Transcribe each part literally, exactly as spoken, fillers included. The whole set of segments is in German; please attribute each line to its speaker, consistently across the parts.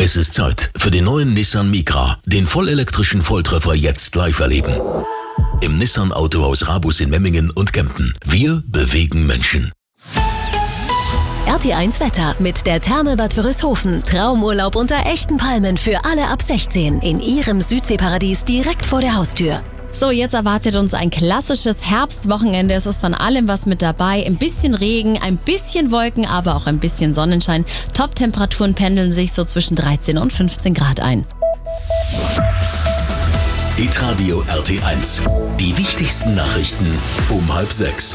Speaker 1: Es ist Zeit für den neuen Nissan Micra, den vollelektrischen Volltreffer jetzt live erleben. Im Nissan Autohaus Rabus in Memmingen und Kempten. Wir bewegen Menschen.
Speaker 2: R T eins Wetter mit der Therme Bad Wörishofen. Traumurlaub unter echten Palmen für alle ab sechzehn in Ihrem Südseeparadies direkt vor der Haustür.
Speaker 3: So, jetzt erwartet uns ein klassisches Herbstwochenende. Es ist von allem was mit dabei. Ein bisschen Regen, ein bisschen Wolken, aber auch ein bisschen Sonnenschein. Top-Temperaturen pendeln sich so zwischen dreizehn und fünfzehn Grad ein.
Speaker 1: Hitradio R T eins. Die wichtigsten Nachrichten um halb sechs.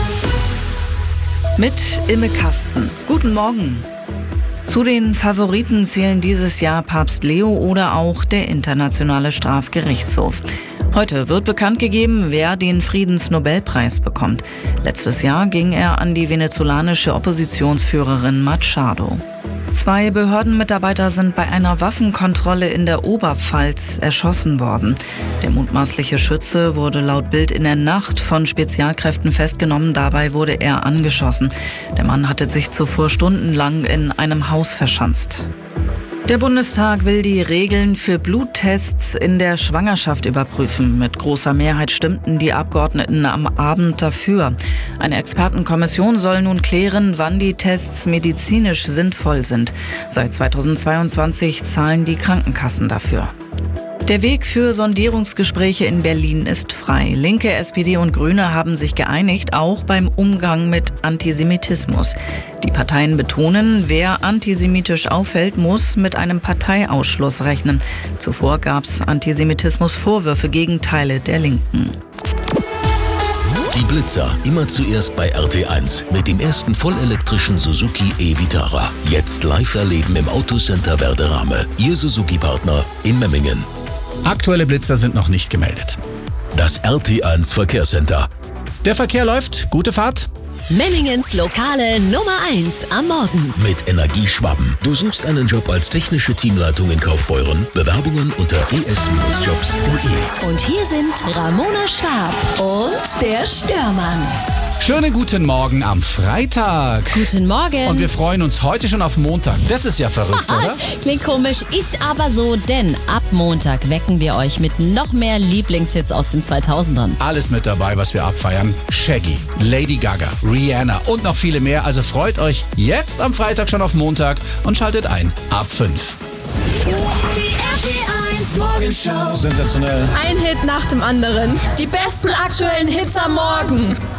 Speaker 4: Mit Imme Kasten. Guten Morgen. Zu den Favoriten zählen dieses Jahr Papst Leo oder auch der Internationale Strafgerichtshof. Heute wird bekannt gegeben, wer den Friedensnobelpreis bekommt. Letztes Jahr ging er an die venezolanische Oppositionsführerin Machado. Zwei Behördenmitarbeiter sind bei einer Waffenkontrolle in der Oberpfalz erschossen worden. Der mutmaßliche Schütze wurde laut Bild in der Nacht von Spezialkräften festgenommen. Dabei wurde er angeschossen. Der Mann hatte sich zuvor stundenlang in einem Haus verschanzt. Der Bundestag will die Regeln für Bluttests in der Schwangerschaft überprüfen. Mit großer Mehrheit stimmten die Abgeordneten am Abend dafür. Eine Expertenkommission soll nun klären, wann die Tests medizinisch sinnvoll sind. Seit zweitausendzweiundzwanzig zahlen die Krankenkassen dafür. Der Weg für Sondierungsgespräche in Berlin ist frei. Linke, S P D und Grüne haben sich geeinigt, auch beim Umgang mit Antisemitismus. Die Parteien betonen, wer antisemitisch auffällt, muss mit einem Parteiausschluss rechnen. Zuvor gab es Antisemitismusvorwürfe gegen Teile der Linken.
Speaker 1: Die Blitzer, immer zuerst bei R T eins mit dem ersten vollelektrischen Suzuki e-Vitara. Jetzt live erleben im Autocenter Werderame. Ihr Suzuki-Partner in Memmingen.
Speaker 5: Aktuelle Blitzer sind noch nicht gemeldet.
Speaker 1: Das R T eins Verkehrscenter.
Speaker 5: Der Verkehr läuft. Gute Fahrt.
Speaker 2: Memmingens lokale Nummer eins am Morgen.
Speaker 1: Mit Energieschwaben. Du suchst einen Job als technische Teamleitung in Kaufbeuren. Bewerbungen unter e s jobs punkt d e.
Speaker 2: Und hier sind Ramona Schwab und der Störmann.
Speaker 5: Schönen guten Morgen am Freitag.
Speaker 3: Guten Morgen.
Speaker 5: Und wir freuen uns heute schon auf Montag. Das ist ja verrückt, oder?
Speaker 3: Klingt komisch, ist aber so, denn ab Montag wecken wir euch mit noch mehr Lieblingshits aus den zweitausendern.
Speaker 5: Alles mit dabei, was wir abfeiern. Shaggy, Lady Gaga, Rihanna und noch viele mehr. Also freut euch jetzt am Freitag schon auf Montag und schaltet ein ab fünf.
Speaker 2: Die R T eins Morgenshow.
Speaker 5: Sensationell.
Speaker 6: Ein Hit nach dem anderen. Die besten aktuellen Hits am Morgen.